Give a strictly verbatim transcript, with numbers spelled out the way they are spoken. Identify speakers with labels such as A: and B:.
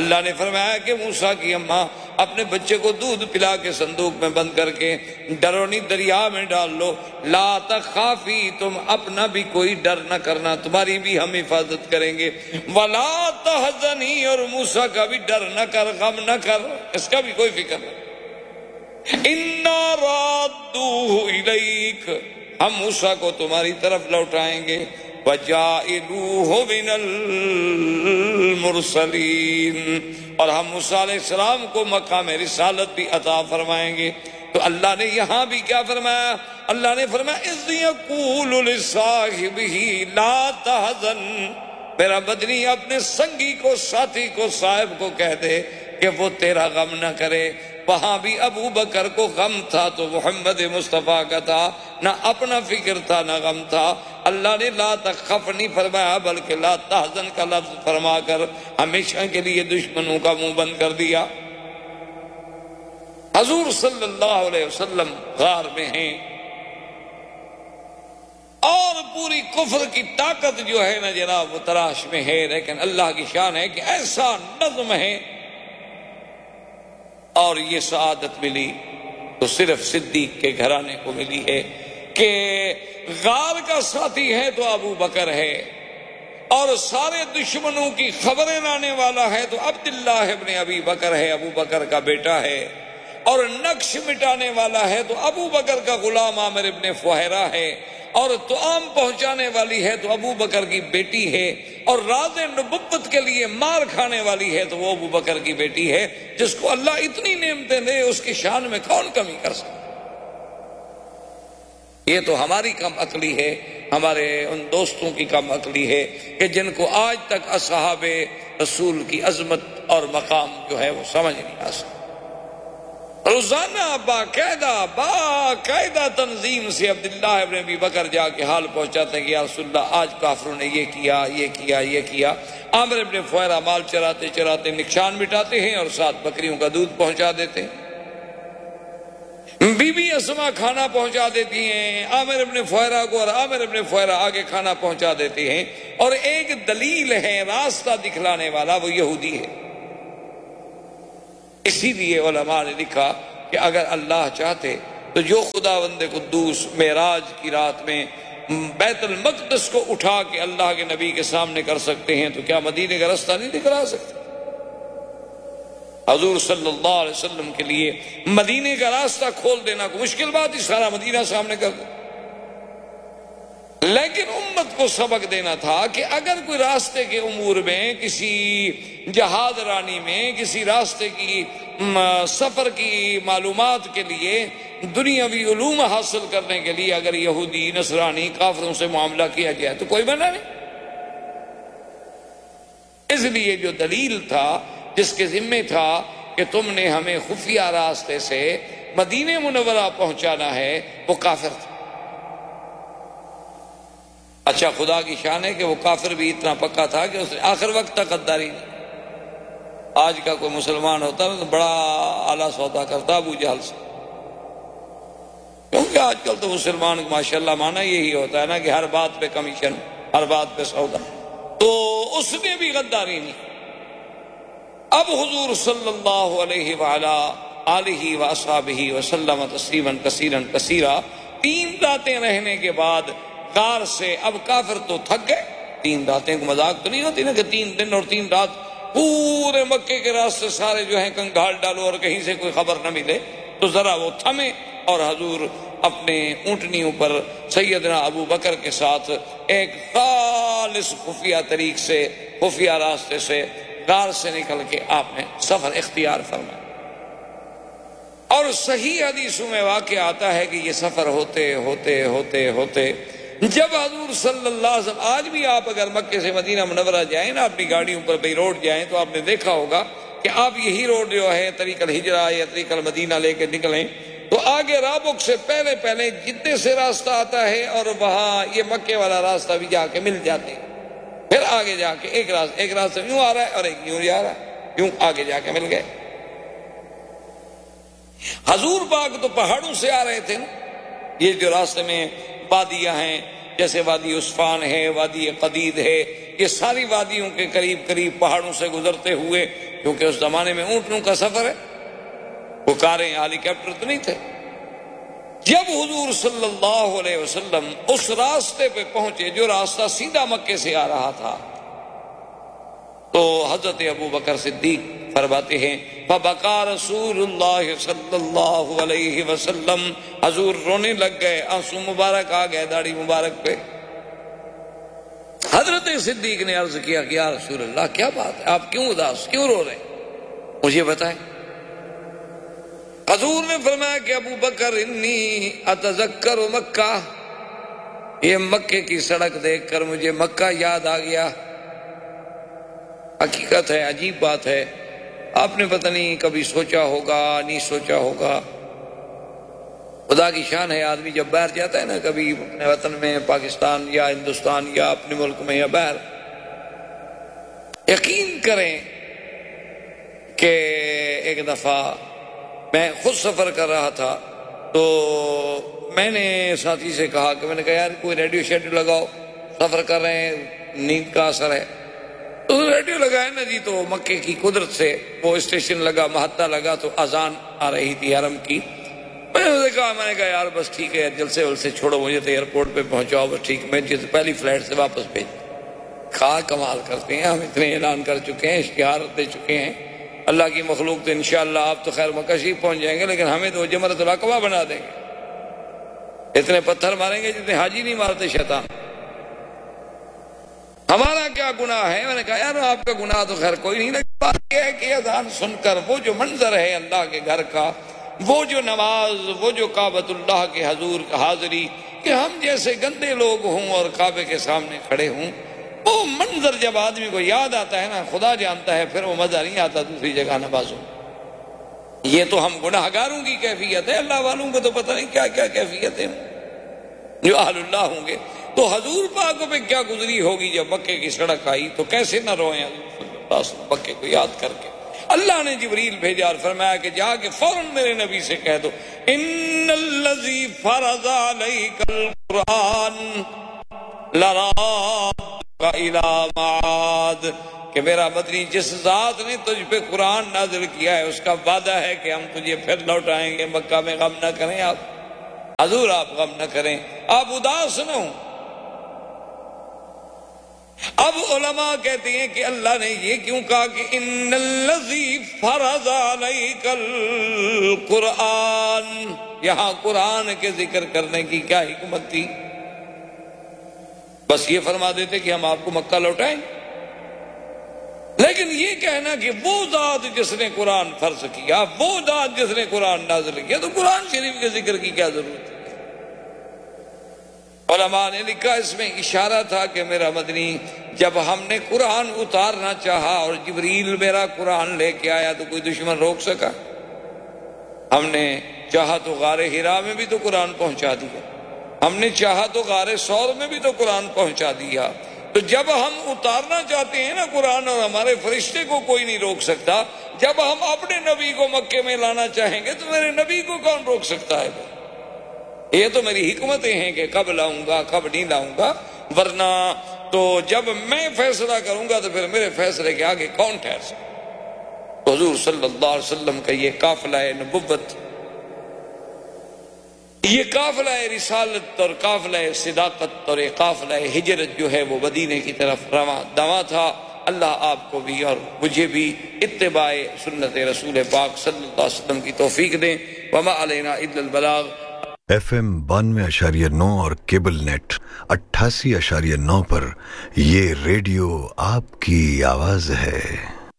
A: اللہ نے فرمایا کہ موسیٰ کی اماں اپنے بچے کو دودھ پلا کے صندوق میں بند کر کے ڈرونی دریا میں ڈال لو، لا تخافی، تم اپنا بھی کوئی ڈر نہ کرنا، تمہاری بھی ہم حفاظت کریں گے، ولا تحزنی، اور موسیٰ کا بھی ڈر نہ کر، غم نہ کر، اس کا بھی کوئی فکر نہ، انا رادوہ الیک، ہم موسیٰ کو تمہاری طرف لوٹائیں گے، وجائلوہ من المرسلین، اور ہم موسیٰ علیہ السلام کو مقام رسالت بھی عطا فرمائیں گے۔ تو اللہ نے یہاں بھی کیا فرمایا؟ اللہ نے فرمایا اذ یقول لصاحبہ لا تحزن، میرا مدنی اپنے سنگی کو، ساتھی کو، صاحب کو کہہ دے کہ وہ تیرا غم نہ کرے۔ وہاں بھی ابو بکر کو غم تھا تو محمد مصطفیٰ کا تھا، نہ اپنا فکر تھا نہ غم تھا۔ اللہ نے لا تخف نہیں فرمایا بلکہ لا تحزن کا لفظ فرما کر ہمیشہ کے لیے دشمنوں کا منہ بند کر دیا۔ حضور صلی اللہ علیہ وسلم غار میں ہیں اور پوری کفر کی طاقت جو ہے نا جناب وہ تلاش میں ہے، لیکن اللہ کی شان ہے کہ ایسا نظم ہے، اور یہ سعادت ملی تو صرف صدیق کے گھرانے کو ملی ہے کہ غار کا ساتھی ہے تو ابو بکر ہے، اور سارے دشمنوں کی خبریں لانے والا ہے تو عبداللہ ابن ابی بکر ہے، ابو بکر کا بیٹا ہے، اور نقش مٹانے والا ہے تو ابو بکر کا غلام عامر ابن فہیرہ ہے، اور طعام پہنچانے والی ہے تو ابو بکر کی بیٹی ہے، اور راز نبوت کے لیے مار کھانے والی ہے تو وہ ابو بکر کی بیٹی ہے، جس کو اللہ اتنی نعمتیں دے اس کی شان میں کون کمی کر سکتا؟ یہ تو ہماری کم عقلی ہے، ہمارے ان دوستوں کی کم عقلی ہے کہ جن کو آج تک اصحاب رسول کی عظمت اور مقام جو ہے وہ سمجھ نہیں آ سکتا۔ روزانہ باقاعدہ باقاعدہ تنظیم سے عبداللہ ابن ابی بکر جا کے حال پہنچاتے ہیں کہ یا رسول اللہ آج کافروں نے یہ کیا یہ کیا یہ کیا۔ عامر ابن فہیرہ مال چراتے چراتے نقصان مٹاتے ہیں اور ساتھ بکریوں کا دودھ پہنچا دیتے ہیں، بی بی اسما کھانا پہنچا دیتی ہیں عامر ابن فہیرہ کو، اور عامر ابن فہیرہ آگے کھانا پہنچا دیتے ہیں، اور ایک دلیل ہے راستہ دکھلانے والا وہ یہودی ہے۔ اسی لیے علماء نے لکھا کہ اگر اللہ چاہتے تو جو خداوند قدوس معراج کی رات میں بیت المقدس کو اٹھا کے اللہ کے نبی کے سامنے کر سکتے ہیں تو کیا مدینے کا راستہ نہیں دکھلا سکتے؟ حضور صلی اللہ علیہ وسلم کے لیے مدینے کا راستہ کھول دینا کو مشکل بات ہی، سارا مدینہ سامنے کر دو، لیکن امت کو سبق دینا تھا کہ اگر کوئی راستے کے امور میں، کسی جہاد رانی میں، کسی راستے کی سفر کی معلومات کے لیے، دنیاوی علوم حاصل کرنے کے لیے اگر یہودی نصرانی کافروں سے معاملہ کیا گیا تو کوئی منع نہیں۔ اس لیے جو دلیل تھا جس کے ذمہ تھا کہ تم نے ہمیں خفیہ راستے سے مدینہ منورہ پہنچانا ہے، وہ کافر تھا۔ اچھا خدا کی شان ہے کہ وہ کافر بھی اتنا پکا تھا کہ اس نے آخر وقت تک غداری نہیں۔ آج کا کوئی مسلمان ہوتا تو بڑا اعلیٰ سودا کرتا ابو جہل سے، کیونکہ آج کل تو مسلمان ماشاءاللہ مانا یہی ہوتا ہے نا کہ ہر بات پہ کمیشن، ہر بات پہ سودا، تو اس نے بھی غداری نہیں۔ اب حضور صلی اللہ علیہ وآلہ آلہ وصحبہ وسلم تسلیما کثیرا کثیرا، تین راتیں رہنے کے بعد غار سے اب کافر تو تھک گئے۔ تین راتیں کو مذاق تو نہیں ہوتی نا کہ تین دن اور تین رات پورے مکے کے راستے سارے جو ہیں کنگھال ڈالو اور کہیں سے کوئی خبر نہ ملے، تو ذرا وہ تھمے، اور حضور اپنے اونٹنیوں پر سیدنا ابو بکر کے ساتھ ایک خالص خفیہ طریق سے، خفیہ راستے سے غار سے نکل کے آپ نے سفر اختیار فرمایا۔ اور صحیح حدیثوں میں واقع آتا ہے کہ یہ سفر ہوتے ہوتے ہوتے ہوتے جب حضور صلی اللہ علیہ وسلم، آج بھی آپ اگر مکے سے مدینہ منورہ جائیں نا اپنی گاڑیوں پر بے روڈ جائیں تو آپ نے دیکھا ہوگا کہ آپ یہی روڈ جو ہے طریق الہجرہ یا طریق المدینہ لے کے نکلیں تو آگے رابق سے پہلے پہلے جتنے سے راستہ آتا ہے اور وہاں یہ مکے والا راستہ بھی جا کے مل جاتے ہیں، پھر آگے جا کے ایک راستہ ایک راستہ یوں آ رہا ہے اور ایک یوں جا رہا ہے، یوں آگے جا کے مل گئے۔ حضور پاک تو پہاڑوں سے آ رہے تھے نا، یہ جو راستے میں وادیاں ہیں، جیسے وادی عصفان ہے، وادی قدید ہے، یہ ساری وادیوں کے قریب قریب پہاڑوں سے گزرتے ہوئے، کیونکہ اس زمانے میں اونٹوں کا سفر ہے، وہ کاریں ہیلی کاپٹر تو نہیں تھے۔ جب حضور صلی اللہ علیہ وسلم اس راستے پہ پہنچے جو راستہ سیدھا مکے سے آ رہا تھا، تو حضرت ابو بکر صدیق فرماتے ہیں فبکا رسول اللہ صلی اللہ علیہ وسلم، حضور رونے لگ گئے، آنسو مبارک آ گئے داڑھی مبارک پہ۔ حضرت صدیق نے عرض کیا کہ یا رسول اللہ کیا بات ہے، آپ کیوں اداس، کیوں رو رہے ہیں، مجھے بتائیں۔ حضور نے فرمایا کہ ابو بکر انی اتذکر مکہ، یہ مکے کی سڑک دیکھ کر مجھے مکہ یاد آ گیا۔ حقیقت ہے، عجیب بات ہے، آپ نے پتہ نہیں کبھی سوچا ہوگا نہیں سوچا ہوگا، خدا کی شان ہے، آدمی جب باہر جاتا ہے نا، کبھی اپنے وطن میں پاکستان یا ہندوستان یا اپنے ملک میں یا باہر، یقین کریں کہ ایک دفعہ میں خود سفر کر رہا تھا، تو میں نے ساتھی سے کہا کہ میں نے کہا یار کوئی ریڈیو شیڈیو لگاؤ، سفر کر رہے ہیں، نیند کا اثر ہے، تو ریڈیو لگایا نا جی، تو مکے کی قدرت سے وہ اسٹیشن لگا، محطہ لگا، تو اذان آ رہی تھی حرم کی۔ میں نے کہا میں نے کہا یار بس ٹھیک ہے، جلسے ولسے چھوڑو، مجھے تو ایئرپورٹ پہ پہنچاؤ بس، ٹھیک، میں جس پہلی فلائٹ سے واپس بھیج۔ کہا کمال کرتے ہیں، ہم اتنے اعلان کر چکے ہیں، اشتہار دے چکے ہیں، اللہ کی مخلوق تو انشاءاللہ آپ تو خیر مکہ شریف پہنچ جائیں گے، لیکن ہمیں تو جمرۃ العقبہ بنا دیں گے، اتنے پتھر ماریں گے جتنے حاجی نہیں مارتے شیطان، ہمارا کیا گناہ ہے۔ میں نے کہا یار آپ کا گناہ تو خیر کوئی نہیں، لیکن بات یہ ہے کہ اذان سن کر وہ جو منظر ہے اللہ کے گھر کا، وہ جو نماز، وہ جو کعبۃ اللہ کے حضور کا حاضری، کہ ہم جیسے گندے لوگ ہوں اور کعبے کے سامنے کھڑے ہوں، وہ منظر جب آدمی کو یاد آتا ہے نا، خدا جانتا ہے پھر وہ مزہ نہیں آتا دوسری جگہ نمازوں۔ یہ تو ہم گناہ گاروں کی کیفیت ہے، اللہ والوں کو تو پتہ نہیں کیا کیا کیفیت ہے جو اہل اللہ ہوں گے۔ تو حضور پاک پہ کیا گزری ہوگی جب مکے کی سڑک آئی، تو کیسے نہ روئیں حضور صلی اللہ علیہ وسلم مکے کو یاد کر کے۔ اللہ نے جبریل بھیجا اور فرمایا کہ جا کے فوراً میرے نبی سے کہہ دو ان الذی فرض علیک القرآن لرادک الی معاد، کہ میرا مدنی جس ذات نے تجھ پہ قرآن نازل کیا ہے اس کا وعدہ ہے کہ ہم تجھے پھر لوٹائیں گے مکہ میں، غم نہ کریں آپ حضور، آپ غم نہ کریں، آپ اداس نہ ہوں۔ اب علماء کہتے ہیں کہ اللہ نے یہ کیوں کہا کہ ان الذی فرض علیک القرآن، یہاں قرآن کے ذکر کرنے کی کیا حکمت تھی؟ بس یہ فرما دیتے کہ ہم آپ کو مکہ لوٹائیں، لیکن یہ کہنا کہ وہ ذات جس نے قرآن فرض کیا، وہ ذات جس نے قرآن نازل کیا، تو قرآن شریف کے ذکر کی کیا ضرورت ہے؟ علماء نے لکھا اس میں اشارہ تھا کہ میرا مدنی جب ہم نے قرآن اتارنا چاہا اور جبریل میرا قرآن لے کے آیا تو کوئی دشمن روک سکا؟ ہم نے چاہا تو غار حرا میں بھی تو قرآن پہنچا دیا، ہم نے چاہا تو غار ثور میں بھی تو قرآن پہنچا دیا۔ تو جب ہم اتارنا چاہتے ہیں نا قرآن، اور ہمارے فرشتے کو کوئی نہیں روک سکتا، جب ہم اپنے نبی کو مکے میں لانا چاہیں گے تو میرے نبی کو کون روک سکتا ہے؟ یہ تو میری حکمتیں ہیں کہ کب لاؤں گا کب نہیں لاؤں گا، ورنہ تو جب میں فیصلہ کروں گا تو پھر میرے فیصلے کے آگے کون ٹھہر سکتا؟ تو حضور صلی اللہ علیہ وسلم کا یہ قافلہ نبوت، یہ قافلہ رسالت اور قافلہ صداقت اور قافلہ ہجرت جو ہے وہ مدینے کی طرف رواں دواں تھا۔ اللہ آپ کو بھی اور مجھے بھی اتباع سنت رسول پاک صلی اللہ علیہ وسلم کی توفیق دیں۔ وما علینا الا البلاغ۔
B: ایف ایم بانوے اشاریہ نو اور کیبل نیٹ اٹھاسی اشاریہ نو پر یہ ریڈیو آپ کی آواز ہے۔